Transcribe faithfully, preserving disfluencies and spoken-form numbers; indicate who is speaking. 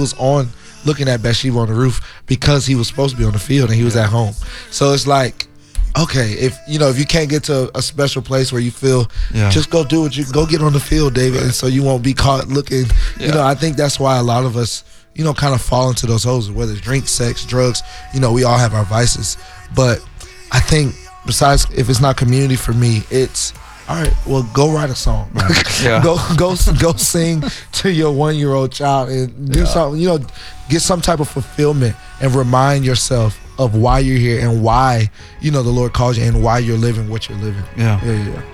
Speaker 1: was on looking at Bathsheba on the roof because he was supposed to be on the field and he was at home. So it's like, okay, if you know if you can't get to a special place where you feel, yeah. just go do it. You go get on the field, David, and so you won't be caught looking. Yeah. You know, I think that's why a lot of us, you know, kind of fall into those holes, whether it's drink, sex, drugs. You know, we all have our vices, but I think besides if it's not community for me, it's all right. Well, go write a song. Right. Yeah. go go go sing to your one year old child and do yeah. something. You know, get some type of fulfillment and remind yourself of why you're here and why, you know, the Lord calls you and why you're living what you're living.
Speaker 2: Yeah.
Speaker 1: Yeah, yeah.